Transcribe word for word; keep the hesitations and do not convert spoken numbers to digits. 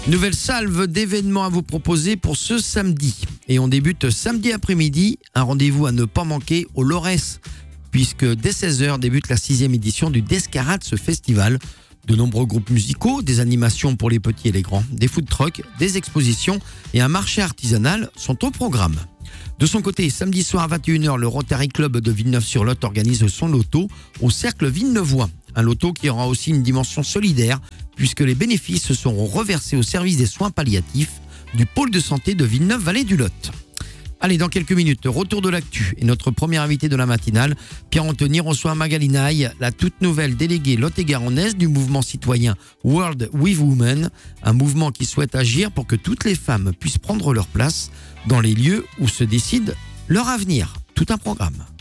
Nouvelle salve d'événements à vous proposer pour ce samedi. Et on débute samedi après-midi, un rendez-vous à ne pas manquer au Lorès, puisque dès seize heures débute la sixième édition du Descarades Festival. De nombreux groupes musicaux, des animations pour les petits et les grands, des food trucks, des expositions et un marché artisanal sont au programme. De son côté, samedi soir à vingt et une heures, le Rotary Club de Villeneuve-sur-Lot organise son loto au Cercle Villeneuvois. Un loto qui aura aussi une dimension solidaire puisque les bénéfices seront reversés au service des soins palliatifs du pôle de santé de Villeneuve-Vallée-du-Lot. Allez, dans quelques minutes, retour de l'actu et notre premier invité de la matinale, Pierre-Anthony, reçoit Magali Naï, la toute nouvelle déléguée lot-et-garonnaise du mouvement citoyen World with Women, un mouvement qui souhaite agir pour que toutes les femmes puissent prendre leur place dans les lieux où se décide leur avenir. Tout un programme.